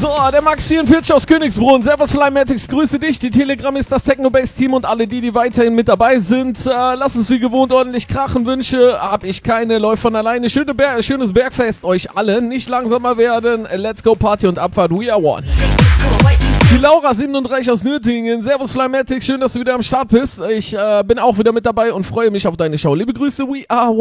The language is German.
So, der Max 44 aus Königsbrunn. Servus Flymatics, grüße dich. Die Telegram ist das Technobase-Team und alle die weiterhin mit dabei sind. Lass uns wie gewohnt ordentlich krachen. Wünsche hab ich keine, läuft von alleine. Schönes Bergfest euch alle. Nicht langsamer werden. Let's go Party und Abfahrt. We are one. Die Laura 37 aus Nürtingen. Servus Flymatics, schön, dass du wieder am Start bist. Ich bin auch wieder mit dabei und freue mich auf deine Show. Liebe Grüße, we are